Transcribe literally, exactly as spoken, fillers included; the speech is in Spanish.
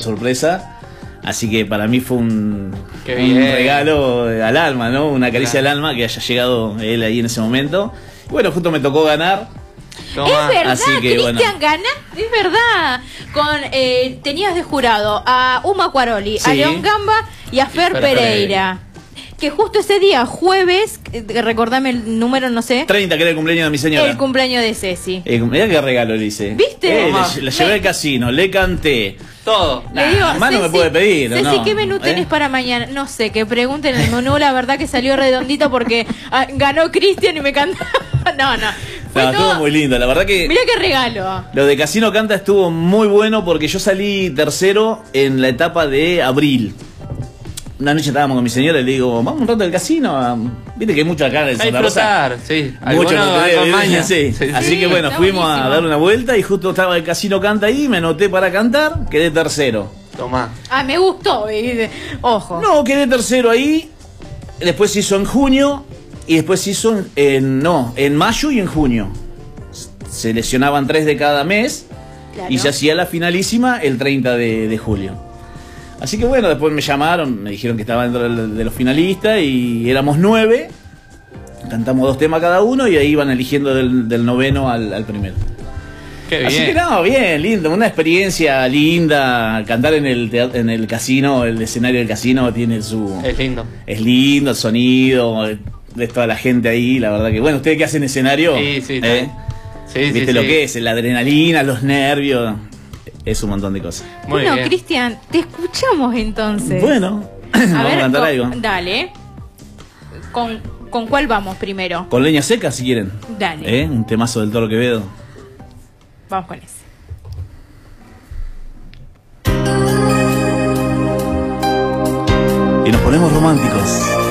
sorpresa. Así que para mí fue un, Qué un bien. regalo al alma, ¿no? Una caricia Claro. al alma que haya llegado él ahí en ese momento. Y bueno, justo me tocó ganar. Toma. Es verdad, Así que, Cristian, bueno. ganaste, es verdad. Con, eh, tenías de jurado a Uma Cuaroli, a Sí. León Gamba y a Fer Fer Pereira. Pereira. Que justo ese día, jueves, eh, recordame el número, no sé, treinta, que era el cumpleaños de mi señora. el cumpleaños de Ceci. Eh, mirá qué regalo le hice. ¿Viste? Eh, Tomá. le, la llevé al casino, le canté. Todo. Nah, Le digo, más no me Ceci, puede pedir, ¿o Ceci, no? ¿qué menú ¿Eh? tenés para mañana? No sé, que pregunten el menú, la verdad que salió redondito porque ah, ganó Cristian y me cantó. No, no. Fue No, todo- estuvo muy lindo, la verdad que Mirá qué regalo. lo de Casino Canta estuvo muy bueno porque yo salí tercero en la etapa de abril. Una noche estábamos con mi señora y le digo, vamos un rato al casino. a- Viste que hay mucho acá en A Santa Rosa. disfrutar, sí. Mucho Algunos no te van digo, con maña. sí. Sí, sí. Así Sí, que bueno, está fuimos a buenísimo. dar una vuelta y justo estaba el Casino Canta ahí, me anoté para cantar, quedé tercero. Tomá. Ah, me gustó, ¿viste? Ojo. No, quedé tercero ahí. Después se hizo en junio y después se hizo en, en- no, en mayo y en junio. Seleccionaban tres de cada mes Claro. y se hacía la finalísima el treinta de, de julio. Así que bueno, después me llamaron, me dijeron que estaba dentro de, de los finalistas y éramos nueve. Cantamos dos temas cada uno y ahí iban eligiendo del, del noveno al, al primero. Qué bien. Así que no, bien, lindo, una experiencia linda. Cantar en el teat- en el casino, el escenario del casino tiene su... Es lindo. Es lindo el sonido, de toda la gente ahí, la verdad que... Bueno, ustedes que hacen escenario, Sí, sí, ¿eh? Sí, ¿Viste sí, lo sí. que es? La adrenalina, los nervios, es un montón de cosas. Muy bueno, bien. Cristian, te escuchamos entonces. Bueno, a vamos ver, a cantar con- algo. Dale. ¿Con, ¿Con cuál vamos primero? Con leña seca, si quieren. Dale. ¿Eh? Un temazo del Toro Quevedo. Vamos con ese. Y nos ponemos románticos.